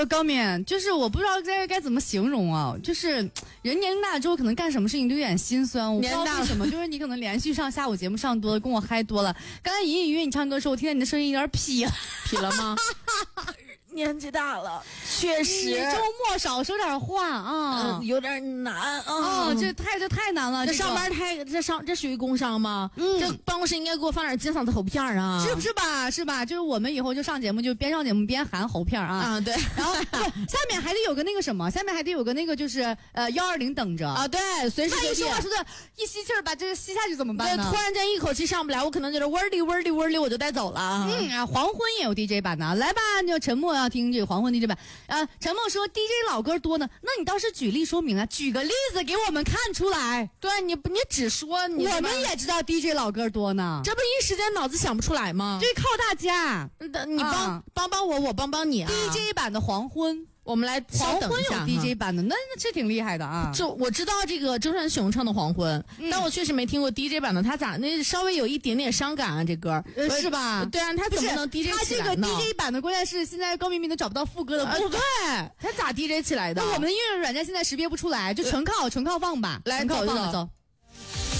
高敏，就是我不知道该怎么形容啊，就是人年龄大了之后，可能干什么事情都有点心酸。我不知道为什么，就是你可能连续上下午节目上多了，跟我嗨多了。刚才隐隐约约你唱歌的时候，我听见你的声音有点痞了， 痞了吗？年纪大了，确实。 你周末少说点话啊， 有点难啊。 哦，这太难了。 这上班这属于工伤吗？这办公室应该给我放点金嗓子喉片啊， 是不是吧？是吧？就是我们以后就上节目，就边上节目边喊喉片啊。 啊，对。 然后下面还得有个那个什么，下面还得有个那个就是120等着啊，对，随时随地。 说的一吸气儿把这个吸下去怎么办呢？ 对，突然间一口气上不来，我可能觉得味儿里我就带走了。 黄昏也有 DJ 版的，来吧，就沉默要听这个黄昏 DJ 版。沉默说 DJ 老歌多呢，那你倒是举例说明啊，举个例子给我们看出来。 对，你只说你， 我们也知道 DJ 老歌多呢， 这不一时间脑子想不出来吗？ 这靠大家， 你帮我，我帮你啊。 DJ 版的黄昏。 我们来黄昏有 DJ 版的，那这挺厉害的啊！ 就我知道这个周传雄唱的《黄昏》，但我确实没听过 DJ 版的，他咋那稍微有一点点伤感啊？这歌是吧？ 对啊，他怎么能 DJ 起来呢？ 他这个 DJ 版的关键是现在高明明都找不到副歌的部分， 对，他咋 DJ 起来的？ 我们的音乐软件现在识别不出来，就纯靠放吧， 来走。